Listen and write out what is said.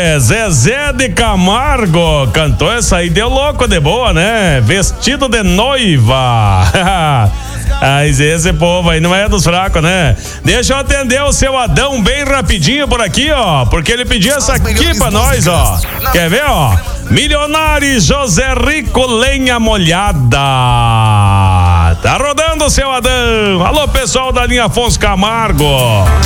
Zezé de Camargo cantou essa aí, deu louco de boa, né? Vestido de noiva. Mas esse povo aí não é dos fracos, né? Deixa eu atender o seu Adão bem rapidinho por aqui, ó, porque ele pediu essa aqui pra nós, ó. Quer ver, ó? Milionário José Rico Lenha Molhada. Tá rodando o seu Adão. Alô, pessoal da linha Afonso Camargo.